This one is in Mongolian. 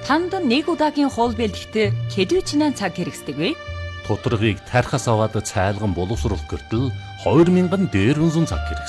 Танд нэг удаагийн хоол бэлтгэхдээ хэдвэ чинаа цаг хэрэгсдэг вэ? Тодорхойг тархас аваад цайлган боловсруулах гэртэл 2000 дээр үнсэн цаг